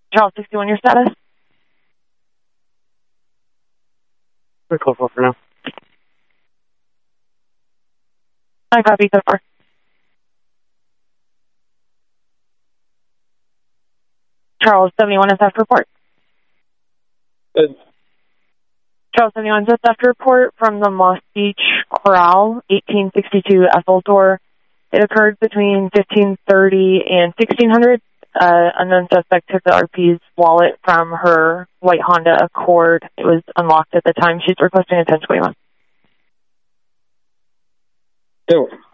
Charles 61, your status? We're close for now. I copy so far. Charles 71 is after report. Good. Charles 71 is after report from the Moss Beach Corral, 1862 Etheltor. It occurred between 1530 and 1600. Unknown suspect took the RP's wallet from her white Honda Accord. It was unlocked at the time. She's requesting a 1021. Good.